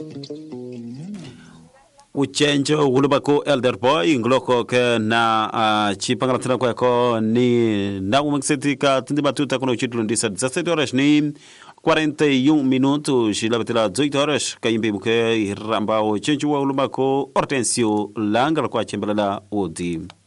Uchenjo ulubako elder boy nguloko ke na chipangala tena kwako ni na umeksetika tindi batuta kuna uchitulu ndisa 17 horas ni 41 minutos shilabetela 18 horas kaimbe muke ramba uchenjo ulubako Hortensio langa kwa chembelala odi.